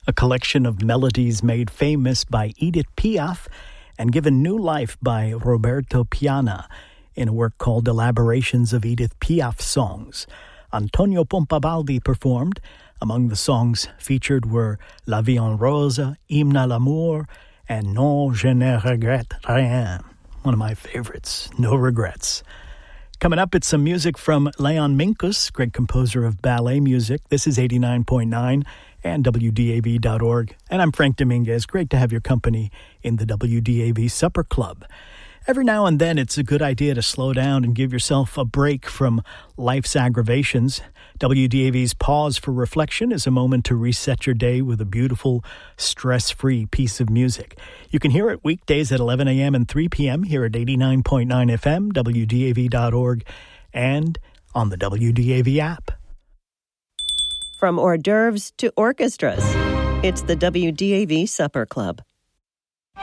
a collection of melodies made famous by Edith Piaf and given new life by Roberto Piana in a work called Elaborations of Edith Piaf Songs. Antonio Pompabaldi performed. Among the songs featured were La Vie en Rose, Hymne à l'amour, and Non, je ne regrette rien. One of my favorites, No Regrets. Coming up, it's some music from Leon Minkus, great composer of ballet music. This is 89.9 and WDAV.org. And I'm Frank Dominguez. Great to have your company in the WDAV Supper Club. Every now and then, it's a good idea to slow down and give yourself a break from life's aggravations. WDAV's Pause for Reflection is a moment to reset your day with a beautiful, stress-free piece of music. You can hear it weekdays at 11 a.m. and 3 p.m. here at 89.9 FM, WDAV.org, and on the WDAV app. From hors d'oeuvres to orchestras, it's the WDAV Supper Club.